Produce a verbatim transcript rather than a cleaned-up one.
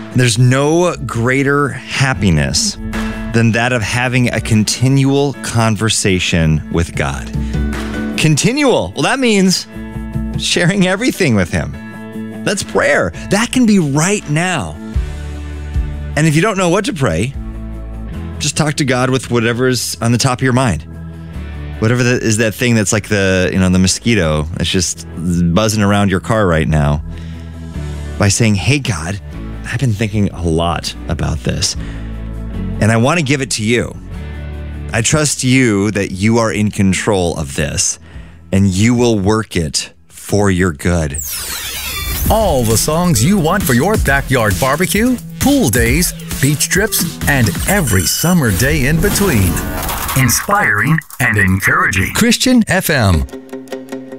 There's no greater happiness than that of having a continual conversation with God. Continual. Well, that means sharing everything with Him. That's prayer. That can be right now. And if you don't know what to pray, just talk to God with whatever's on the top of your mind. Whatever that is, that thing that's like the, you know, the mosquito that's just buzzing around your car right now. By saying, hey, God, I've been thinking a lot about this, and I want to give it to you. I trust you that you are in control of this, and you will work it for your good. All the songs you want for your backyard barbecue, pool days, beach trips, and every summer day in between. Inspiring and encouraging. Christian F M.